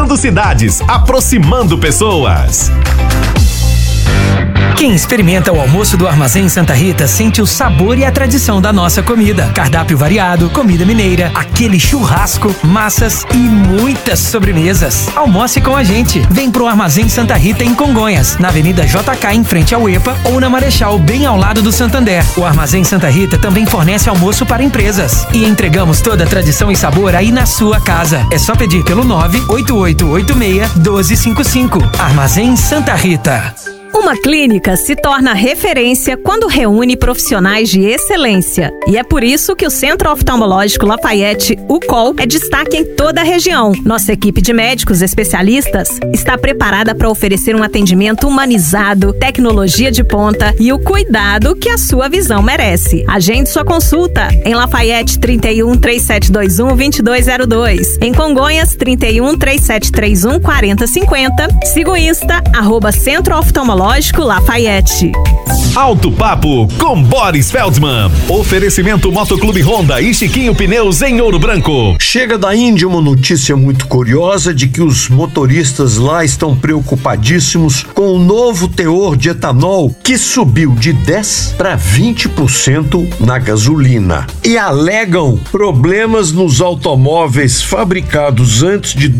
conectando cidades, aproximando pessoas. Quem experimenta o almoço do Armazém Santa Rita sente o sabor e a tradição da nossa comida. Cardápio variado, comida mineira, aquele churrasco, massas e muitas sobremesas. Almoce com a gente. Vem pro Armazém Santa Rita em Congonhas, na Avenida JK em frente ao EPA ou na Marechal, bem ao lado do Santander. O Armazém Santa Rita também fornece almoço para empresas. E entregamos toda a tradição e sabor aí na sua casa. É só pedir pelo 98886-1255. Armazém Santa Rita. Uma clínica se torna referência quando reúne profissionais de excelência. E é por isso que o Centro Oftalmológico Lafayette, o COL, é destaque em toda a região. Nossa equipe de médicos especialistas está preparada para oferecer um atendimento humanizado, tecnologia de ponta e o cuidado que a sua visão merece. Agende sua consulta em Lafayette 31 3721 2202. Em Congonhas 31 3731 4050. Siga o Insta, @Centro Oftalmológico Lafayette. Alto Papo com Boris Feldman. Oferecimento Motoclube Honda e Chiquinho Pneus em Ouro Branco. Chega da Índia uma notícia muito curiosa de que os motoristas lá estão preocupadíssimos com o novo teor de etanol que subiu de 10% para 20% na gasolina. E alegam problemas nos automóveis fabricados antes de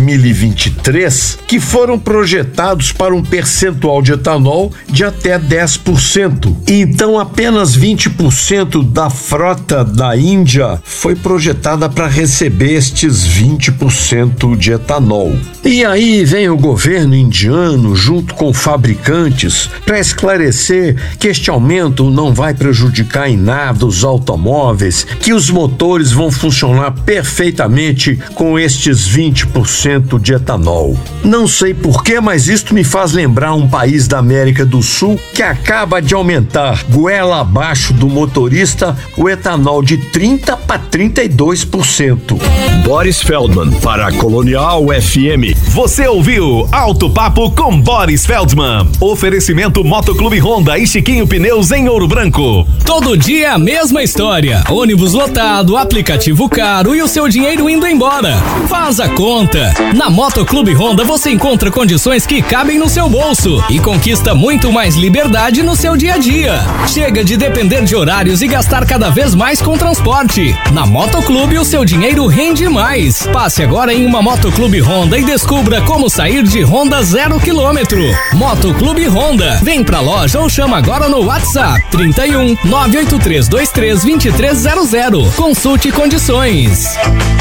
2023 que foram projetados para um percentual de etanol de até 10%. Então apenas 20% da frota da Índia foi projetada para receber estes 20% de etanol. E aí vem o governo indiano junto com fabricantes para esclarecer que este aumento não vai prejudicar em nada os automóveis, que os motores vão funcionar perfeitamente com estes 20% de etanol. Não sei porquê, mas isto me faz lembrar um país da América do Sul que acaba de aumentar, goela abaixo do motorista, o etanol de 30% para 32%. Boris Feldman para a Colonial FM. Você ouviu Alto Papo com Boris Feldman. Oferecimento Motoclube Honda e Chiquinho Pneus em Ouro Branco. Todo dia a mesma história. Ônibus lotado, aplicativo caro e o seu dinheiro indo embora. Faz a conta. Na Motoclube Honda você encontra condições que cabem no seu bolso e conquista muito mais liberdade no seu dia a dia. Chega de depender de horários e gastar cada vez mais com transporte. Na Motoclube o seu dinheiro rende mais. Passe agora em uma Motoclube Honda e descubra como sair de Honda 0 km. Motoclube Honda. Vem pra loja ou chama agora no WhatsApp 31 98323 2300. Consulte condições.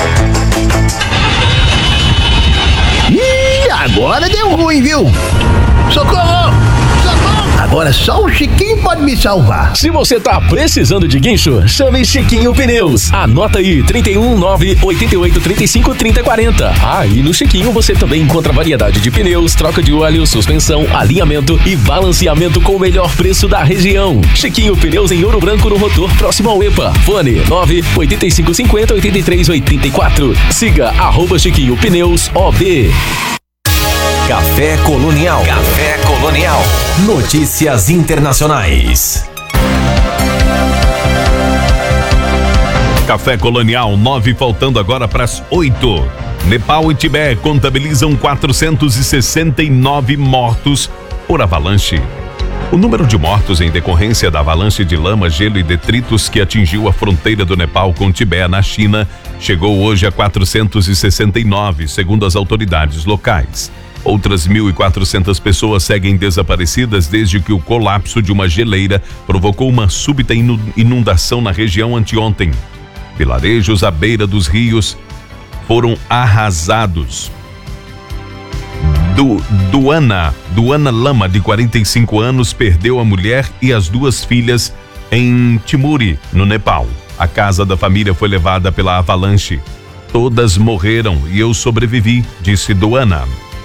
Ih, agora deu ruim, viu? Socorro! Agora só o Chiquinho pode me salvar. Se você tá precisando de guincho, chame Chiquinho Pneus. Anota aí, 31 988 35 30 40. E no Chiquinho você também encontra variedade de pneus, troca de óleo, suspensão, alinhamento e balanceamento com o melhor preço da região. Chiquinho Pneus em Ouro Branco, no Rotor, próximo ao EPA. Fone 98550 8384. Siga @Chiquinho Pneus OB. Café Colonial. Café Colonial. Notícias internacionais. Café Colonial, 9 faltando agora para as 8. Nepal e Tibete contabilizam 469 mortos por avalanche. O número de mortos em decorrência da avalanche de lama, gelo e detritos que atingiu a fronteira do Nepal com Tibete, na China, chegou hoje a 469, segundo as autoridades locais. Outras 1.400 pessoas seguem desaparecidas desde que o colapso de uma geleira provocou uma súbita inundação na região anteontem. Vilarejos à beira dos rios foram arrasados. Duana Lama, de 45 anos, perdeu a mulher e as 2 filhas em Timuri, no Nepal. A casa da família foi levada pela avalanche. Todas morreram e eu sobrevivi, disse Duana.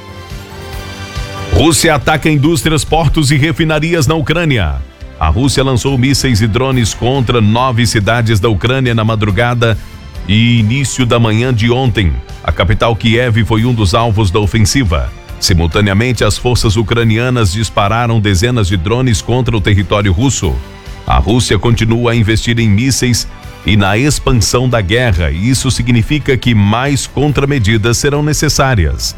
Rússia ataca indústrias, portos e refinarias na Ucrânia. A Rússia lançou mísseis e drones contra 9 cidades da Ucrânia na madrugada e início da manhã de ontem. A capital Kiev foi um dos alvos da ofensiva. Simultaneamente, as forças ucranianas dispararam dezenas de drones contra o território russo. A Rússia continua a investir em mísseis e na expansão da guerra, e isso significa que mais contramedidas serão necessárias.